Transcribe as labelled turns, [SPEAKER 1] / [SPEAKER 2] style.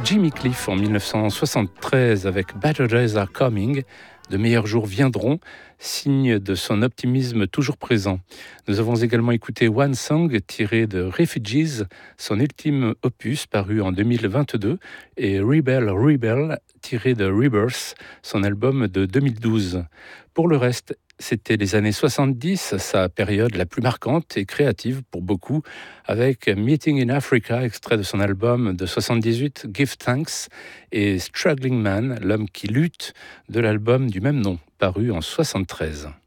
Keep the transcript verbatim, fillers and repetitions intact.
[SPEAKER 1] Jimmy Cliff en dix-neuf cent soixante-treize avec Better Days Are Coming. De meilleurs jours viendront, signe de son optimisme toujours présent. Nous avons également écouté One Song tiré de Refugees, son ultime opus paru en deux mille vingt-deux, et Rebel Rebel tiré de Rebirth, son album de deux mille douze. Pour le reste, c'était les années soixante-dix, sa période la plus marquante et créative pour beaucoup, avec Meeting in Africa, extrait de son album de soixante-dix-huit, Give Thanks, et Struggling Man, l'homme qui lutte, de l'album du même nom, paru en soixante-treize.